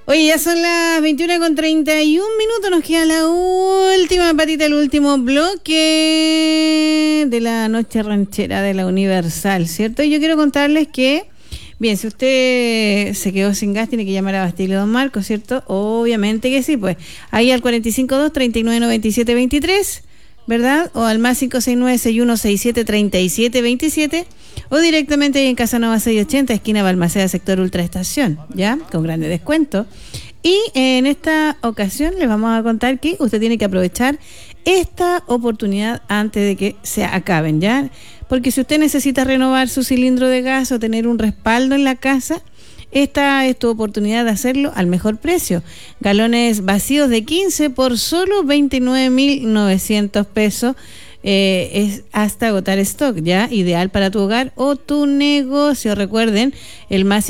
Oye, ya son las 21:31, nos queda la última patita, el último bloque de la noche ranchera de la Universal, ¿cierto? Y yo quiero contarles que, bien, si usted se quedó sin gas, tiene que llamar a Bastible Don Marcos, ¿cierto? Obviamente que sí, pues, ahí al 452-3997-23, ¿verdad? O al más 569-6167-3727, o directamente ahí en Casanova 680, esquina Balmaceda, sector Ultraestación, ¿ya? Con grande descuento. Y en esta ocasión les vamos a contar que usted tiene que aprovechar esta oportunidad antes de que se acaben, ¿ya? Porque si usted necesita renovar su cilindro de gas o tener un respaldo en la casa, esta es tu oportunidad de hacerlo al mejor precio. Galones vacíos de 15 por solo 29.900 pesos. Es hasta agotar stock, ¿ya? Ideal para tu hogar o tu negocio. Recuerden, el más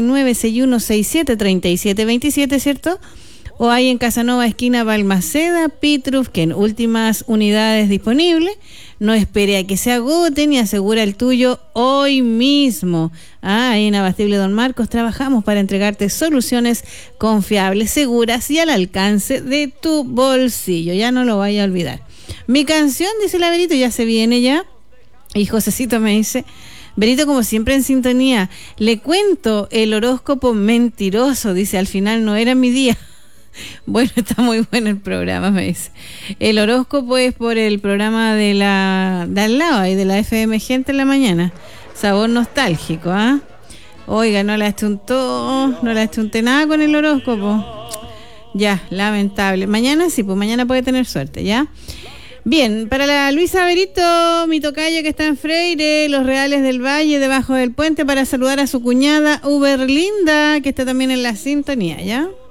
569-6167-3727, ¿cierto? O hay en Casanova, esquina Balmaceda, Pitrufken, últimas unidades disponibles. No espere a que se agoten y asegura el tuyo hoy mismo. Ahí en Abastible Don Marcos trabajamos para entregarte soluciones confiables, seguras y al alcance de tu bolsillo. Ya no lo vaya a olvidar. Mi canción, dice la Berito, ya se viene ya. Y Josecito me dice, Berito, como siempre en sintonía, le cuento el horóscopo mentiroso, dice, al final no era mi día. Bueno, está muy bueno el programa, me dice. El horóscopo es por el programa de al lado, ahí de la FM Gente en la mañana. Sabor nostálgico, ¿ah? Oiga, no la achunté nada con el horóscopo. Ya, lamentable. Mañana sí, pues mañana puede tener suerte, ¿ya? Bien, para la Luisa Berito, mi tocaya que está en Freire, Los Reales del Valle, debajo del puente, para saludar a su cuñada Uberlinda, que está también en la sintonía, ¿ya?